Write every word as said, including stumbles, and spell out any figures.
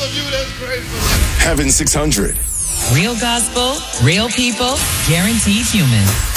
of you that's grateful. Heaven six hundred. Real gospel, real people, guaranteed human.